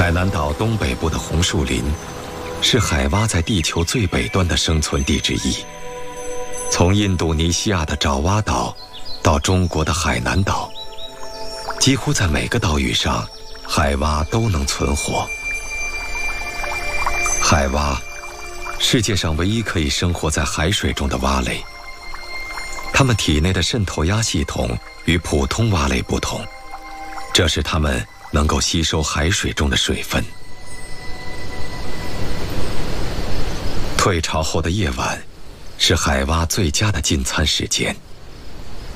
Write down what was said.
海南岛东北部的红树林，是海蛙在地球最北端的生存地之一。从印度尼西亚的爪哇岛到中国的海南岛，几乎在每个岛屿上，海蛙都能存活。海蛙，世界上唯一可以生活在海水中的蛙类。它们体内的渗透压系统与普通蛙类不同，这使它们能够吸收海水中的水分。退潮后的夜晚，是海蛙最佳的进餐时间。